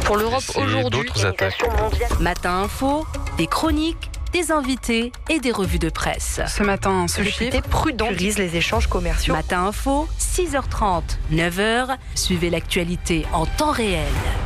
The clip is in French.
Pour l'Europe aujourd'hui, d'autres attaques. Matin Info, des chroniques, des invités et des revues de presse. Ce matin, ce Restez chiffre prudent, priorise les échanges commerciaux. Matin Info, 6h30, 9h, suivez l'actualité en temps réel.